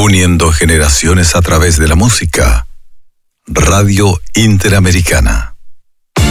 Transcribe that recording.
Uniendo generaciones a través de la música. Radio Interamericana.